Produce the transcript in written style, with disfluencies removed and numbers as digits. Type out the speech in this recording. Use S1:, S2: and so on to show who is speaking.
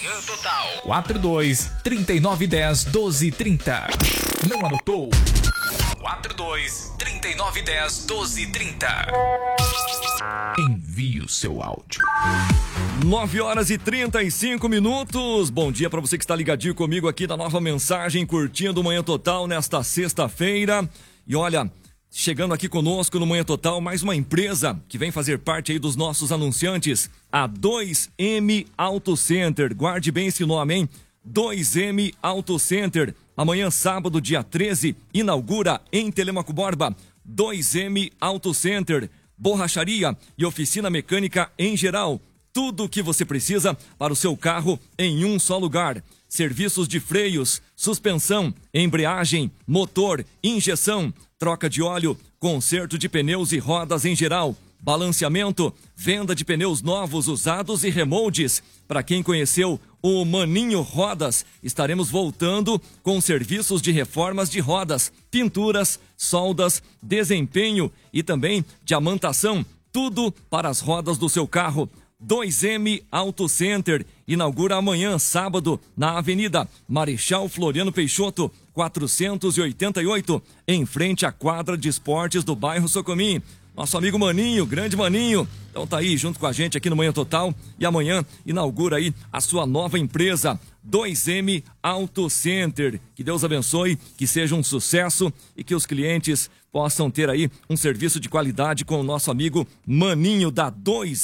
S1: Manhã Total.
S2: 42-3910-1230. Não anotou? 42-3910-1230. Envie o seu áudio.
S3: 9h35. Bom dia para você que está ligadinho comigo aqui da Nova Mensagem, curtindo o Manhã Total nesta sexta-feira. E olha, chegando aqui conosco no Manhã Total, mais uma empresa que vem fazer parte aí dos nossos anunciantes, a 2M Auto Center. Guarde bem esse nome, hein? 2M Auto Center. Amanhã, sábado, dia 13, inaugura em Telêmaco Borba. 2M Auto Center. Borracharia e oficina mecânica em geral. Tudo o que você precisa para o seu carro em um só lugar. Serviços de freios, suspensão, embreagem, motor, injeção, troca de óleo, conserto de pneus e rodas em geral, balanceamento, venda de pneus novos, usados e remoldes. Para quem conheceu o Maninho Rodas, estaremos voltando com serviços de reformas de rodas, pinturas, soldas, desempenho e também diamantação. Tudo para as rodas do seu carro. 2M Auto Center inaugura amanhã, sábado, na Avenida Marechal Floriano Peixoto, 488, em frente à quadra de esportes do bairro Socomim. Nosso amigo Maninho, grande Maninho, então tá aí junto com a gente aqui no Manhã Total, e amanhã inaugura aí a sua nova empresa, 2M Auto Center. Que Deus abençoe, que seja um sucesso e que os clientes possam ter aí um serviço de qualidade com o nosso amigo Maninho da 2